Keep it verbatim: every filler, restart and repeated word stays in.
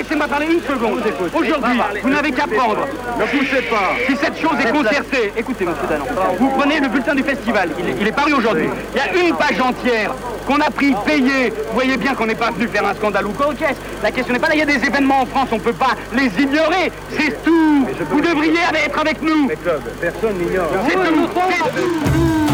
laissez-moi parler une seconde. Aujourd'hui, vous n'avez qu'à prendre. Ne poussez pas. Si cette chose est concertée, écoutez, monsieur Danon, vous prenez le bulletin du festival, il est, il est paru aujourd'hui. Il y a une page entière qu'on a pris, payé. Vous voyez bien qu'on n'est pas venu faire un scandale ou quoi au caisse. La question n'est pas là, il y a des événements en France, on ne peut pas les ignorer. C'est tout. Vous devriez aller être avec nous. Mais Claude, personne n'ignore. C'est tout. C'est tout.